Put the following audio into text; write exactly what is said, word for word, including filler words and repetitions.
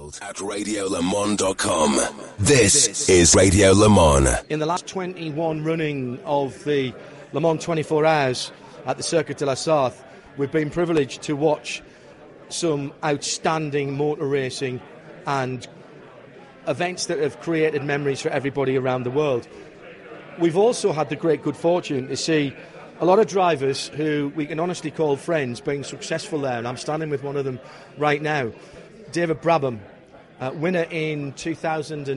world at radio le mans dot com. This is Radio Le Mans. In the last twenty-one running of the Le Mans twenty-four hours at the Circuit de la Sarthe, we've been privileged to watch some outstanding motor racing and events that have created memories for everybody around the world. We've also had the great good fortune to see a lot of drivers who we can honestly call friends being successful there, and I'm standing with one of them right now. David Brabham, uh, winner in two thousand